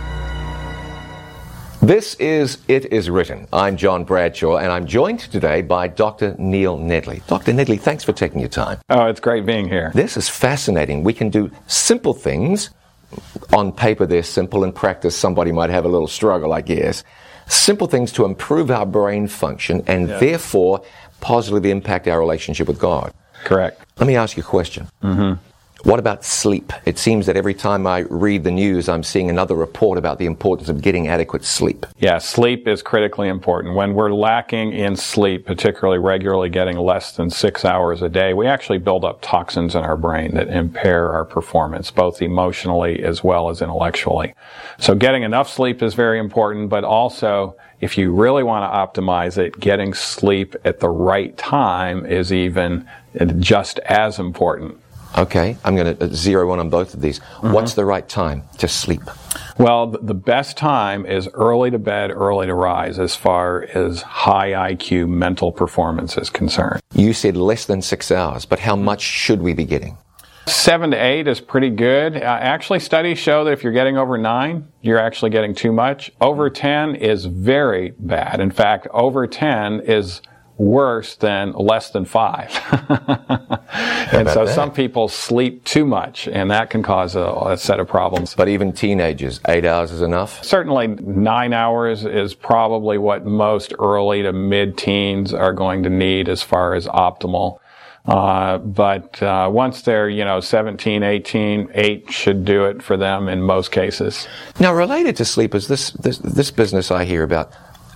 This is It Is Written. I'm John Bradshaw, and I'm joined today by Dr. Neil Nedley. Dr. Nedley, thanks for taking your time. Oh, it's great being here. This is fascinating. We can do simple things. On paper, they're simple. In practice, somebody might have a little struggle, I guess. Simple things to improve our brain function and therefore positively impact our relationship with God. Correct. Let me ask you a question. What about sleep? It seems that every time I read the news, I'm seeing another report about the importance of getting adequate sleep. Yeah, sleep is critically important. When we're lacking in sleep, particularly regularly getting less than 6 hours a day, we actually build up toxins in our brain that impair our performance, both emotionally as well as intellectually. So getting enough sleep is very important, but also, if you really want to optimize it, getting sleep at the right time is even just as important. Okay, I'm going to zero in on both of these. What's the right time to sleep? Well, the best time is early to bed, early to rise as far as high IQ mental performance is concerned. You said less than 6 hours, but how much should we be getting? 7 to 8 is pretty good. Actually, studies show that if you're getting over 9, you're actually getting too much. Over 10 is very bad. In fact, over 10 is worse than less than 5. And so some people sleep too much, and that can cause a set of problems. But even teenagers, 8 hours is enough? Certainly 9 hours is probably what most early to mid-teens are going to need as far as optimal. But once they're, 17, 18, 8 should do it for them in most cases. Now, related to sleep is this business I hear about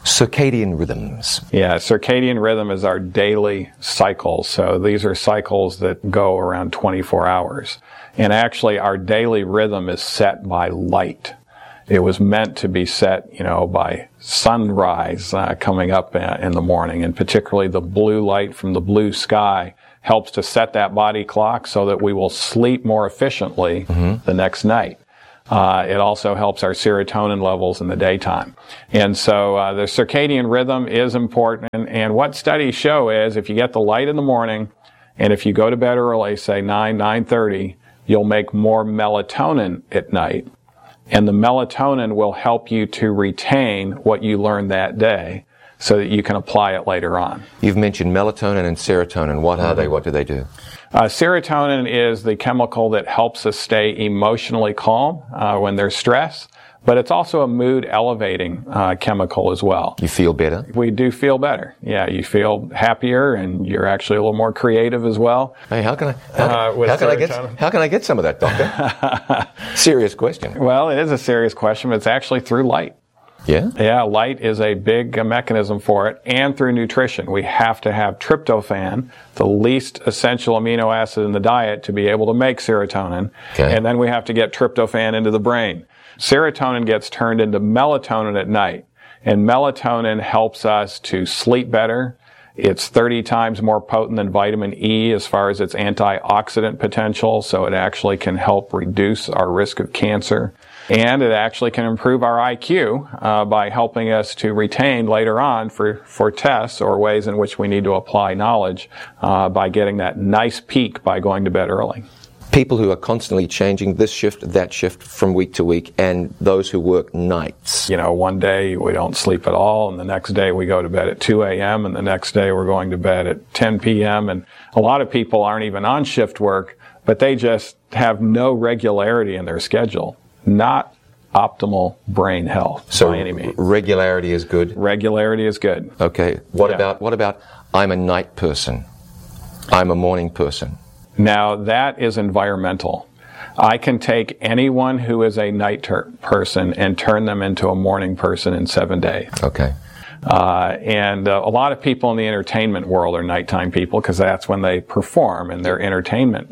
circadian rhythms. Yeah, circadian rhythm is our daily cycles. So these are cycles that go around 24 hours. And actually, our daily rhythm is set by light. It was meant to be set, by sunrise coming up in the morning, and particularly the blue light from the blue sky helps to set that body clock so that we will sleep more efficiently the next night. It also helps our serotonin levels in the daytime. And so the circadian rhythm is important. And what studies show is if you get the light in the morning and if you go to bed early, say 9:30, you'll make more melatonin at night. And the melatonin will help you to retain what you learned that day so that you can apply it later on. You've mentioned melatonin and serotonin. What are they? What do they do? Serotonin is the chemical that helps us stay emotionally calm when there's stress, but it's also a mood elevating chemical as well. You feel better? We do feel better. Yeah, you feel happier and you're actually a little more creative as well. Hey, how can I get some of that, Doctor? Serious question. Well, it is a serious question, but it's actually through light. Yeah? Yeah, light is a big mechanism for it, and through nutrition. We have to have tryptophan, the least essential amino acid in the diet, to be able to make serotonin. Okay. And then we have to get tryptophan into the brain. Serotonin gets turned into melatonin at night, and melatonin helps us to sleep better. It's 30 times more potent than vitamin E as far as its antioxidant potential, so it actually can help reduce our risk of cancer. And it actually can improve our IQ by helping us to retain later on for tests or ways in which we need to apply knowledge by getting that nice peak by going to bed early. People who are constantly changing this shift, that shift from week to week, and those who work nights. One day we don't sleep at all, and the next day we go to bed at 2 a.m., and the next day we're going to bed at 10 p.m., and a lot of people aren't even on shift work, but they just have no regularity in their schedule. Not optimal brain health by any means. Regularity is good? Regularity is good. Okay. What about I'm a night person? I'm a morning person? Now, that is environmental. I can take anyone who is a night person and turn them into a morning person in 7 days. Okay. And a lot of people in the entertainment world are nighttime people because that's when they perform in their entertainment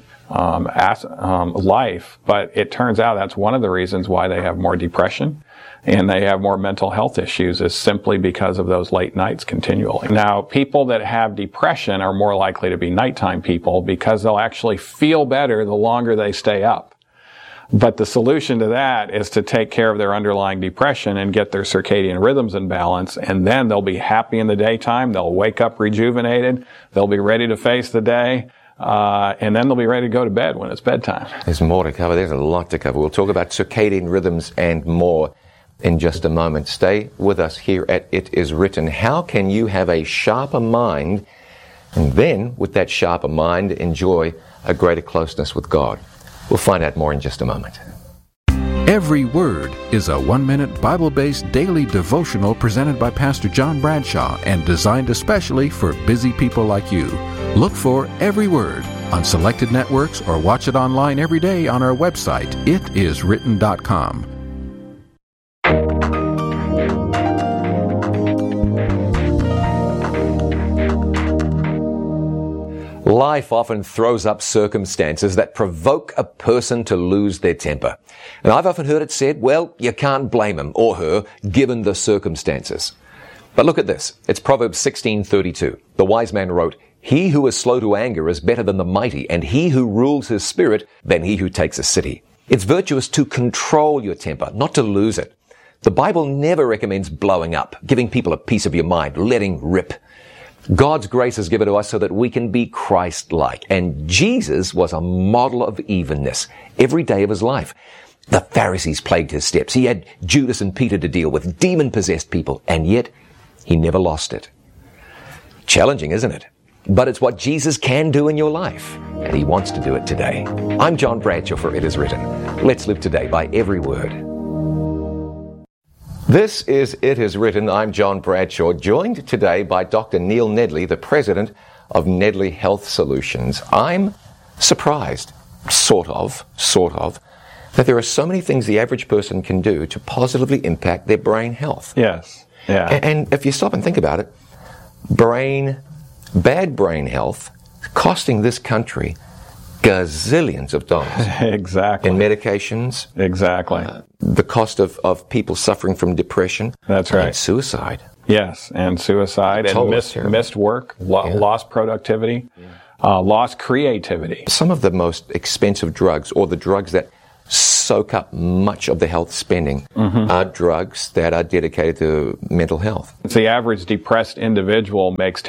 life. But it turns out that's one of the reasons why they have more depression and they have more mental health issues is simply because of those late nights continually. Now, people that have depression are more likely to be nighttime people because they'll actually feel better the longer they stay up. But the solution to that is to take care of their underlying depression and get their circadian rhythms in balance, and then they'll be happy in the daytime, they'll wake up rejuvenated, they'll be ready to face the day, and then they'll be ready to go to bed when it's bedtime. There's more to cover. There's a lot to cover. We'll talk about circadian rhythms and more in just a moment. Stay with us here at It Is Written. How can you have a sharper mind and then, with that sharper mind, enjoy a greater closeness with God? We'll find out more in just a moment. Every Word is a 1-minute Bible-based daily devotional presented by Pastor John Bradshaw and designed especially for busy people like you. Look for Every Word on selected networks or watch it online every day on our website, itiswritten.com. Life often throws up circumstances that provoke a person to lose their temper. And I've often heard it said, well, you can't blame him or her given the circumstances. But look at this. It's Proverbs 16:32. The wise man wrote, "He who is slow to anger is better than the mighty, and he who rules his spirit than he who takes a city." It's virtuous to control your temper, not to lose it. The Bible never recommends blowing up, giving people a piece of your mind, letting rip. God's grace is given to us so that we can be Christ-like. And Jesus was a model of evenness every day of his life. The Pharisees plagued his steps. He had Judas and Peter to deal with, demon-possessed people, and yet he never lost it. Challenging, isn't it? But it's what Jesus can do in your life, and he wants to do it today. I'm John Bradshaw for It Is Written. Let's live today by every word. This is It Is Written. I'm John Bradshaw, joined today by Dr. Neil Nedley, the president of Nedley Health Solutions. I'm surprised, sort of, that there are so many things the average person can do to positively impact their brain health. Yes. Yeah. And if you stop and think about it, bad brain health costing this country gazillions of dollars. Exactly. In medications. Exactly. The cost of people suffering from depression. That's right. And suicide. Yes, and suicide, and missed work, lost productivity, lost creativity. Some of the most expensive drugs, or the drugs that soak up much of the health spending, are drugs that are dedicated to mental health. The average depressed individual makes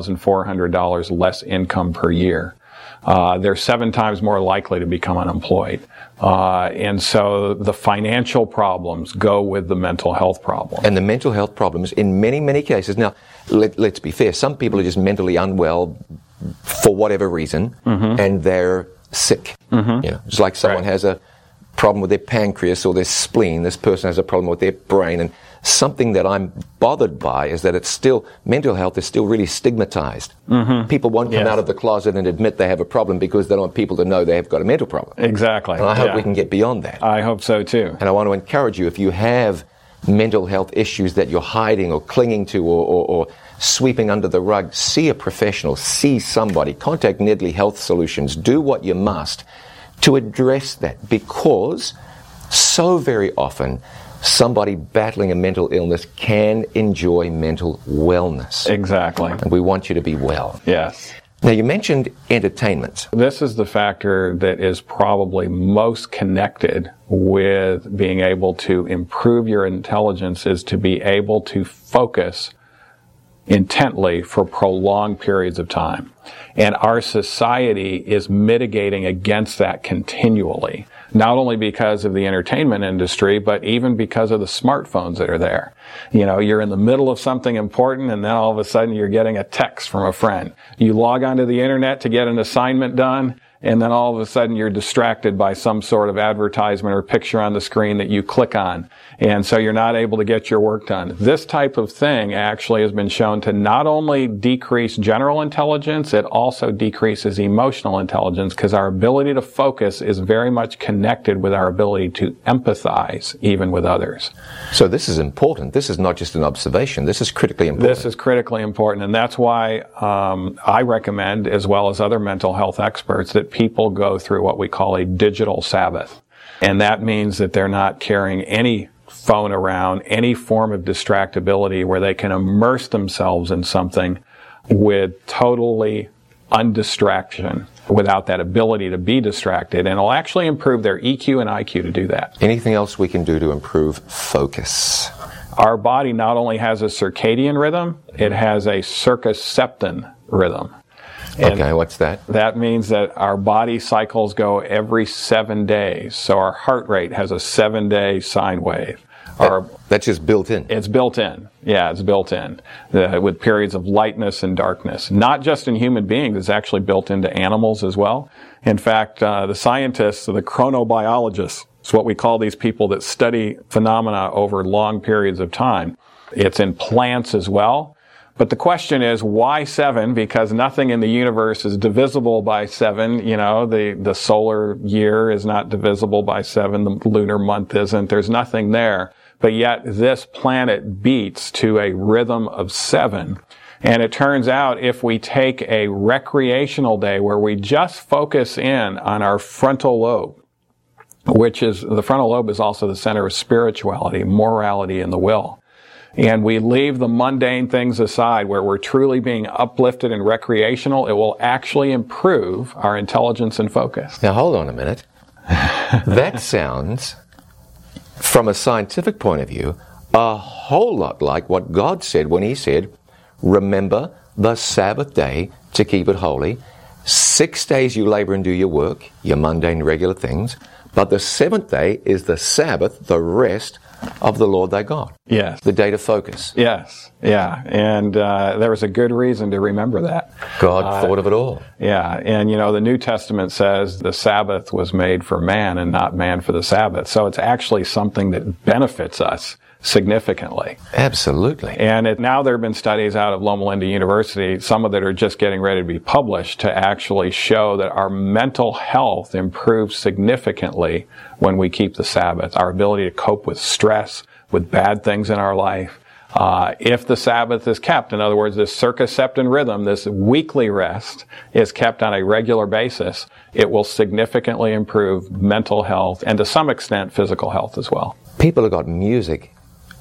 $10,400 less income per year. They're 7 times more likely to become unemployed. And so the financial problems go with the mental health problem. And the mental health problems, in many, many cases, now, let's be fair, some people are just mentally unwell for whatever reason, and they're sick. It's like someone has a problem with their pancreas or their spleen. This person has a problem with their brain. And something that I'm bothered by is that mental health is still really stigmatized. People won't come out of the closet and admit they have a problem because they don't want people to know they have got a mental problem. Exactly. And I hope we can get beyond that. I hope so too. And I want to encourage you, if you have mental health issues that you're hiding or clinging to or sweeping under the rug, see a professional, see somebody, contact Nedley Health Solutions, do what you must to address that, because so very often somebody battling a mental illness can enjoy mental wellness. Exactly. And we want you to be well. Yes. Now, you mentioned entertainment. This is the factor that is probably most connected with being able to improve your intelligence, is to be able to focus intently for prolonged periods of time. And our society is mitigating against that continually, not only because of the entertainment industry, but even because of the smartphones that are there. You know, you're in the middle of something important, and then all of a sudden you're getting a text from a friend. You log onto the internet to get an assignment done, and then all of a sudden you're distracted by some sort of advertisement or picture on the screen that you click on. And so you're not able to get your work done. This type of thing actually has been shown to not only decrease general intelligence, it also decreases emotional intelligence, because our ability to focus is very much connected with our ability to empathize even with others. So this is important. This is not just an observation. This is critically important. This is critically important, and that's why I recommend, as well as other mental health experts, that people go through what we call a digital Sabbath. And that means that they're not carrying any phone around, any form of distractibility, where they can immerse themselves in something with totally undistraction, without that ability to be distracted. And it'll actually improve their EQ and IQ to do that. Anything else we can do to improve focus? Our body not only has a circadian rhythm, it has a circumception rhythm. And okay, what's that? That means that our body cycles go every 7 days. So our heart rate has a 7-day sine wave. That's just built in? It's built in. Yeah, it's built in. With periods of lightness and darkness. Not just in human beings, it's actually built into animals as well. In fact, the scientists, the chronobiologists, it's what we call these people that study phenomena over long periods of time. It's in plants as well. But the question is, why 7? Because nothing in the universe is divisible by 7. You know, the solar year is not divisible by 7. The lunar month isn't. There's nothing there. But yet this planet beats to a rhythm of 7. And it turns out if we take a recreational day where we just focus in on our frontal lobe, which is, the frontal lobe is also the center of spirituality, morality, and the will. And we leave the mundane things aside, where we're truly being uplifted and recreational, it will actually improve our intelligence and focus. Now, hold on a minute. That sounds, from a scientific point of view, a whole lot like what God said when He said, remember the Sabbath day to keep it holy. 6 days you labor and do your work, your mundane, regular things. But the 7th day is the Sabbath, the rest of the Lord thy God. Yes. The day to focus. Yes. Yeah. And there was a good reason to remember that. God thought of it all. Yeah. And, you know, the New Testament says the Sabbath was made for man and not man for the Sabbath. So it's actually something that benefits us significantly. Absolutely. And now there have been studies out of Loma Linda University, some of that are just getting ready to be published, to actually show that our mental health improves significantly when we keep the Sabbath. Our ability to cope with stress, with bad things in our life, If the Sabbath is kept, in other words, this circumception rhythm, this weekly rest, is kept on a regular basis, it will significantly improve mental health and to some extent physical health as well. People have got music,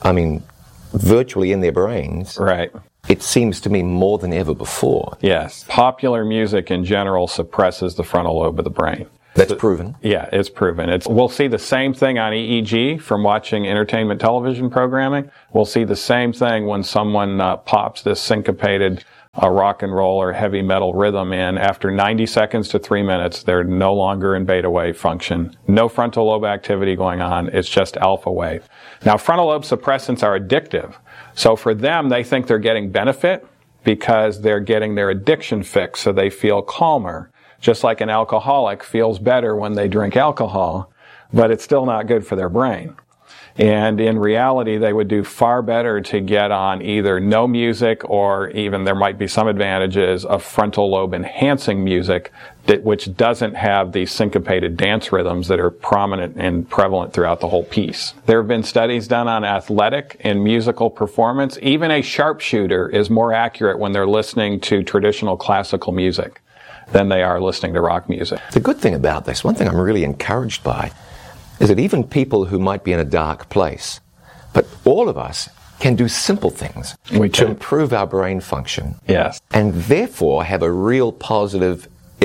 virtually in their brains. Right. It seems to me more than ever before. Yes. Popular music in general suppresses the frontal lobe of the brain. That's proven? Yeah, it's proven. We'll see the same thing on EEG from watching entertainment television programming. We'll see the same thing when someone pops this syncopated rock and roll or heavy metal rhythm in. After 90 seconds to 3 minutes, they're no longer in beta wave function. No frontal lobe activity going on. It's just alpha wave. Now, frontal lobe suppressants are addictive. So for them, they think they're getting benefit because they're getting their addiction fixed, so they feel calmer. Just like an alcoholic feels better when they drink alcohol, but it's still not good for their brain. And in reality, they would do far better to get on either no music or even there might be some advantages of frontal lobe enhancing music which doesn't have these syncopated dance rhythms that are prominent and prevalent throughout the whole piece. There have been studies done on athletic and musical performance. Even a sharpshooter is more accurate when they're listening to traditional classical music than they are listening to rock music. The good thing about this, one thing I'm really encouraged by, is that even people who might be in a dark place, but all of us can do simple things to improve our brain function. Yes. And therefore have a real positive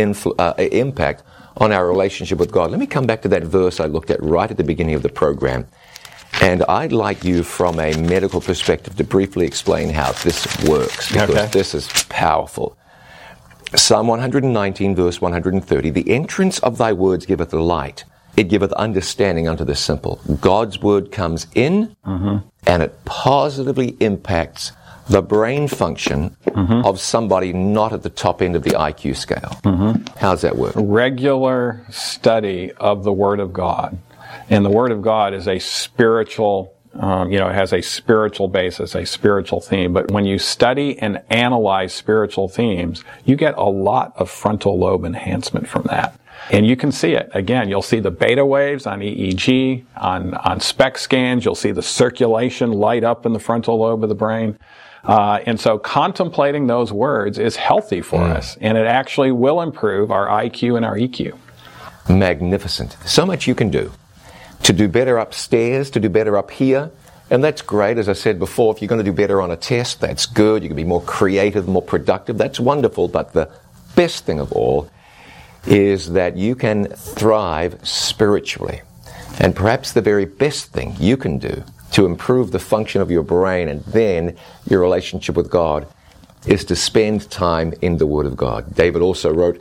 impact on our relationship with God. Let me come back to that verse I looked at right at the beginning of the program. And I'd like you, from a medical perspective, to briefly explain how this works, because this is powerful. Psalm 119, verse 130, the entrance of thy words giveth light. It giveth understanding unto the simple. God's word comes in, and it positively impacts the brain function of somebody not at the top end of the IQ scale. How's that work? Regular study of the Word of God. And the Word of God is a spiritual it has a spiritual basis, a spiritual theme. But when you study and analyze spiritual themes, you get a lot of frontal lobe enhancement from that. And you can see it. Again, you'll see the beta waves on EEG, on SPECT scans. You'll see the circulation light up in the frontal lobe of the brain. And so contemplating those words is healthy for us. And it actually will improve our IQ and our EQ. Magnificent. So much you can do. To do better upstairs, to do better up here. And that's great. As I said before, if you're going to do better on a test, that's good. You can be more creative, more productive. That's wonderful. But the best thing of all is that you can thrive spiritually. And perhaps the very best thing you can do to improve the function of your brain and then your relationship with God is to spend time in the Word of God. David also wrote,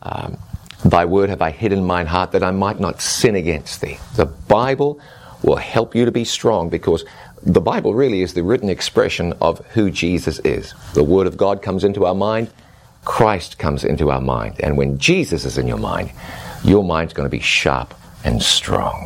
Thy word have I hid in mine heart that I might not sin against thee. The Bible will help you to be strong because the Bible really is the written expression of who Jesus is. The Word of God comes into our mind, Christ comes into our mind. And when Jesus is in your mind's going to be sharp and strong.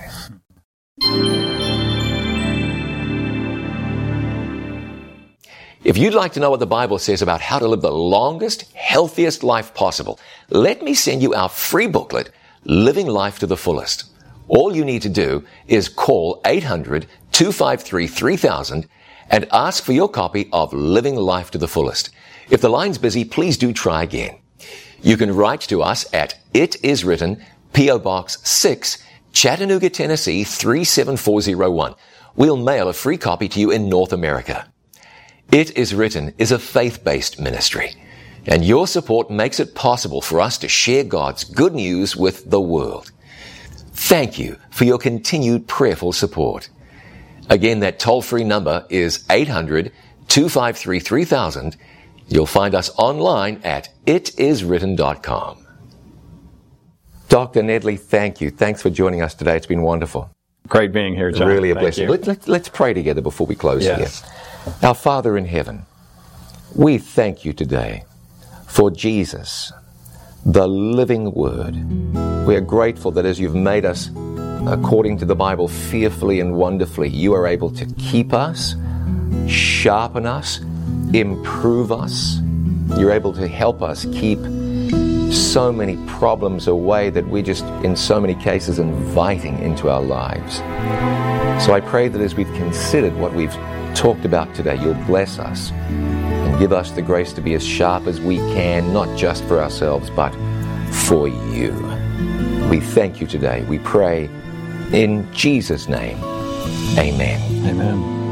If you'd like to know what the Bible says about how to live the longest, healthiest life possible, let me send you our free booklet, Living Life to the Fullest. All you need to do is call 800-253-3000 and ask for your copy of Living Life to the Fullest. If the line's busy, please do try again. You can write to us at It Is Written, P.O. Box 6, Chattanooga, Tennessee 37401. We'll mail a free copy to you in North America. It Is Written is a faith-based ministry, and your support makes it possible for us to share God's good news with the world. Thank you for your continued prayerful support. Again, that toll-free number is 800-253-3000. You'll find us online at itiswritten.com. Dr. Nedley, thank you. Thanks for joining us today. It's been wonderful. Great being here, John. Really a blessing. Let's pray together before we close here. Our Father in heaven, we thank you today for Jesus, the living Word. We are grateful that as you've made us, according to the Bible, fearfully and wonderfully, you are able to keep us, sharpen us, improve us. You're able to help us keep so many problems away that we're just, in so many cases, inviting into our lives. So I pray that as we've considered what we've talked about today, you'll bless us and give us the grace to be as sharp as we can, not just for ourselves, but for you. We thank you today. We pray in Jesus' name. Amen. Amen.